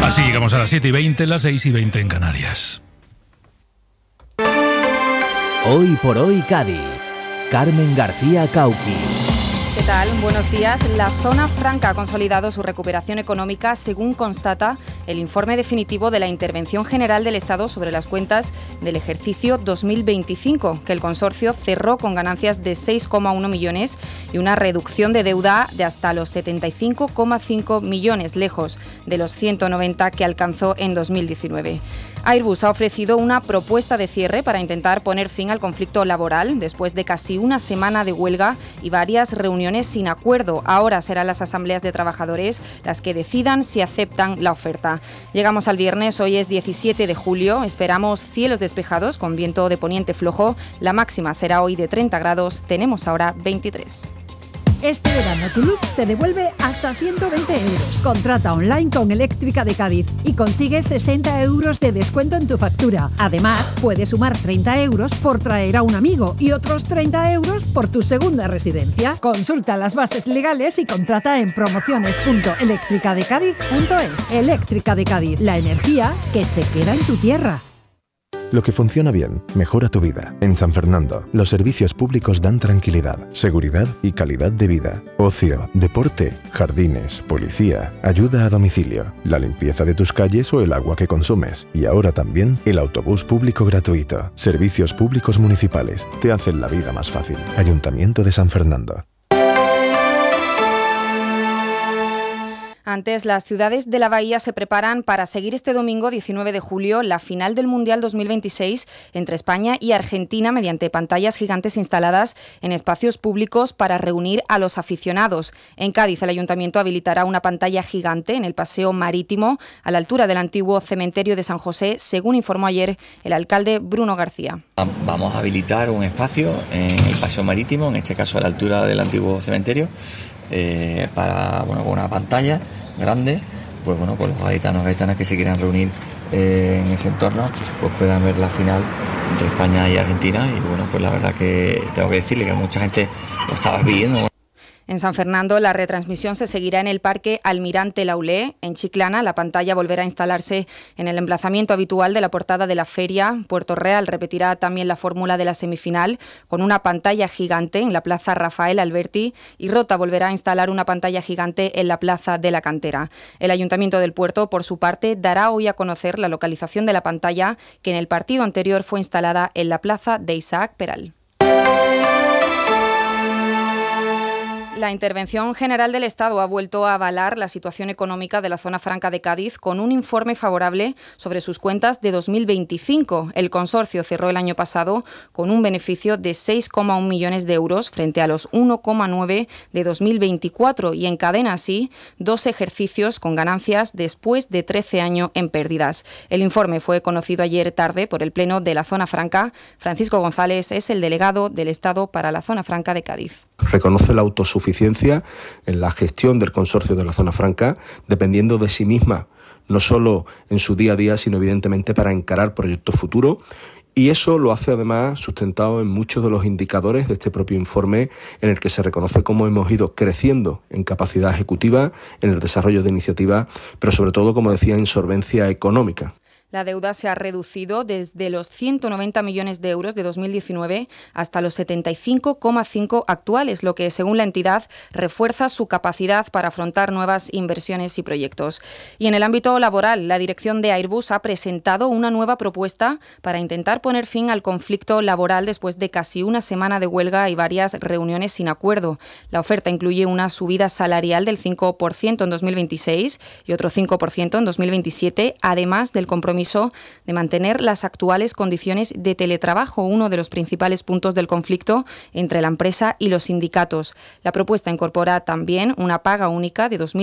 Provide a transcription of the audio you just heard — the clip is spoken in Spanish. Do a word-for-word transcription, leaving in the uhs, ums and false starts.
Así llegamos a las siete y veinte, las seis y veinte en Canarias. Hoy por hoy Cádiz. Carmen García Cauqui. ¿Qué tal? Buenos días. La zona franca ha consolidado su recuperación económica, según constata el informe definitivo de la Intervención General del Estado sobre las cuentas del ejercicio dos mil veinticinco, que el consorcio cerró con ganancias de seis coma uno millones y una reducción de deuda de hasta los setenta y cinco coma cinco millones, lejos de los ciento noventa que alcanzó en dos mil diecinueve. Airbus ha ofrecido una propuesta de cierre para intentar poner fin al conflicto laboral después de casi una semana de huelga y varias reuniones sin acuerdo. Ahora serán las asambleas de trabajadores las que decidan si aceptan la oferta. Llegamos al viernes, hoy es diecisiete de julio, esperamos cielos despejados con viento de poniente flojo. La máxima será hoy de treinta grados, tenemos ahora veintitrés. Este verano tu luz te devuelve hasta ciento veinte euros. Contrata online con Eléctrica de Cádiz y consigue sesenta euros de descuento en tu factura. Además, puedes sumar treinta euros por traer a un amigo y otros treinta euros por tu segunda residencia. Consulta las bases legales y contrata en promociones punto eléctrica de cádiz punto es. Eléctrica de Cádiz, la energía que se queda en tu tierra. Lo que funciona bien, mejora tu vida. En San Fernando, los servicios públicos dan tranquilidad, seguridad y calidad de vida. Ocio, deporte, jardines, policía, ayuda a domicilio, la limpieza de tus calles o el agua que consumes. Y ahora también el autobús público gratuito. Servicios públicos municipales te hacen la vida más fácil. Ayuntamiento de San Fernando. Antes, las ciudades de la Bahía se preparan para seguir este domingo diecinueve de julio la final del Mundial dos mil veintiséis entre España y Argentina mediante pantallas gigantes instaladas en espacios públicos para reunir a los aficionados. En Cádiz, el Ayuntamiento habilitará una pantalla gigante en el Paseo Marítimo a la altura del antiguo cementerio de San José, según informó ayer el alcalde Bruno García. Vamos a habilitar un espacio en el Paseo Marítimo, en este caso a la altura del antiguo cementerio, eh, para bueno, con una pantalla grande, pues bueno, pues los gaditanos y gaditanas que se quieran reunir eh, en ese entorno, pues puedan ver la final entre España y Argentina. Y bueno, pues la verdad que tengo que decirle que mucha gente lo estaba pidiendo. En San Fernando, la retransmisión se seguirá en el Parque Almirante Laulé. En Chiclana, la pantalla volverá a instalarse en el emplazamiento habitual de la portada de la feria. Puerto Real repetirá también la fórmula de la semifinal con una pantalla gigante en la Plaza Rafael Alberti, y Rota volverá a instalar una pantalla gigante en la Plaza de la Cantera. El Ayuntamiento del Puerto, por su parte, dará hoy a conocer la localización de la pantalla que en el partido anterior fue instalada en la Plaza de Isaac Peral. La Intervención General del Estado ha vuelto a avalar la situación económica de la zona franca de Cádiz con un informe favorable sobre sus cuentas de dos mil veinticinco. El consorcio cerró el año pasado con un beneficio de seis coma uno millones de euros frente a los uno coma nueve de dos mil veinticuatro y encadena así dos ejercicios con ganancias después de trece años en pérdidas. El informe fue conocido ayer tarde por el Pleno de la Zona Franca. Francisco González es el delegado del Estado para la Zona Franca de Cádiz. Reconoce la autosuficiencia en la gestión del consorcio de la Zona Franca, dependiendo de sí misma, no solo en su día a día, sino evidentemente para encarar proyectos futuros. Y eso lo hace además sustentado en muchos de los indicadores de este propio informe, en el que se reconoce cómo hemos ido creciendo en capacidad ejecutiva, en el desarrollo de iniciativas, pero sobre todo, como decía, en solvencia económica. La deuda se ha reducido desde los ciento noventa millones de euros de dos mil diecinueve hasta los setenta y cinco coma cinco actuales, lo que, según la entidad, refuerza su capacidad para afrontar nuevas inversiones y proyectos. Y en el ámbito laboral, la dirección de Airbus ha presentado una nueva propuesta para intentar poner fin al conflicto laboral después de casi una semana de huelga y varias reuniones sin acuerdo. La oferta incluye una subida salarial del cinco por ciento en dos mil veintiséis y otro cinco por ciento en dos mil veintisiete, además del compromiso de mantener las actuales condiciones de teletrabajo, uno de los principales puntos del conflicto entre la empresa y los sindicatos. La propuesta incorpora también una paga única de dos mil